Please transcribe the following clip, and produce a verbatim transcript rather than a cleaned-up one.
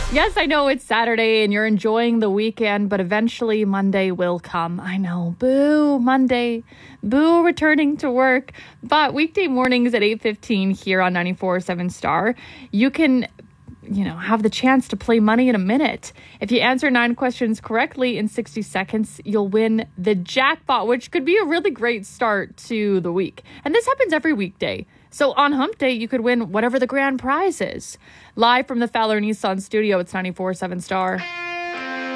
Yes, I know it's Saturday and you're enjoying the weekend, but eventually Monday will come. I know. Boo, Monday. Boo, returning to work. But weekday mornings at eight fifteen here on ninety-four point seven Star, you can, you know, have the chance to play Money in a Minute. If you answer nine questions correctly in sixty seconds, you'll win the jackpot, which could be a really great start to the week. And this happens every weekday. So on Hump Day, you could win whatever the grand prize is. Live from the Fowler Nissan studio, it's ninety-four point seven Star.